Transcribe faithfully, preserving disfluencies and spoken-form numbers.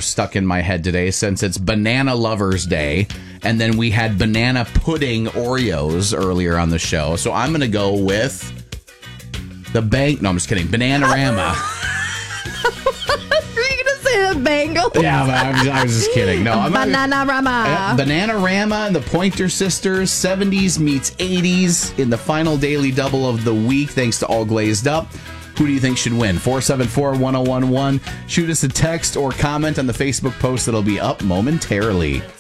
stuck in my head today since it's Banana Lovers Day. And then we had banana pudding Oreos earlier on the show. So I'm going to go with the bank. No, I'm just kidding. Bananarama. Were you going to say the bangle? Yeah, but I was, I was just kidding. No, I'm Bananarama. Uh, Bananarama and the Pointer Sisters, seventies meets eighties in the final daily double of the week, thanks to All Glazed Up. Who do you think should win? four seven four, one oh one one. Shoot us a text or comment on the Facebook post that'll be up momentarily.